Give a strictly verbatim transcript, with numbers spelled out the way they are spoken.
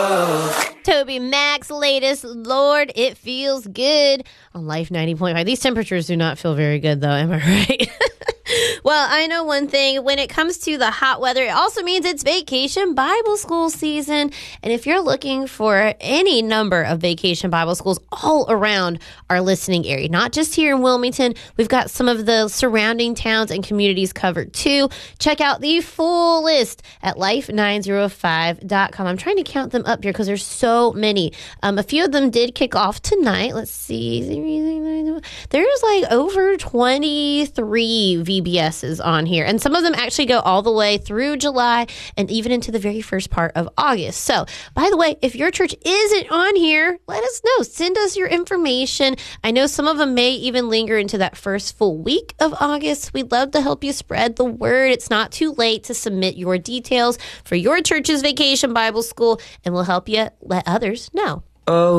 Toby Mac's latest, Lord, It Feels Good on Life ninety point five. These temperatures do not feel very good, though. Am I right? Well, I know one thing. When it comes to the hot weather, it also means it's Vacation Bible School season. And if you're looking for any number of Vacation Bible Schools all around our listening area, not just here in Wilmington, we've got some of the surrounding towns and communities covered too. Check out the full list at life nine oh five dot com. I'm trying to count them up here because there's so many. Um, a few of them did kick off tonight. Let's see. There's like over twenty-three V B S's on here. And some of them actually go all the way through July and even into the very first part of August. So, by the way, if your church isn't on here, let us know. Send us your information. I know some of them may even linger into that first full week of August. We'd love to help you spread the word. It's not too late to submit your details for your church's Vacation Bible School, and we'll help you let others know. Oh.